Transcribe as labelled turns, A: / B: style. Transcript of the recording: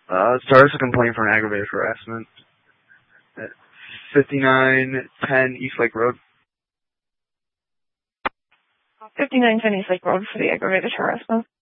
A: Starts a complaint for an aggravated harassment at 5910 East Lake Road.
B: 5910 East Lake Road for the aggravated harassment.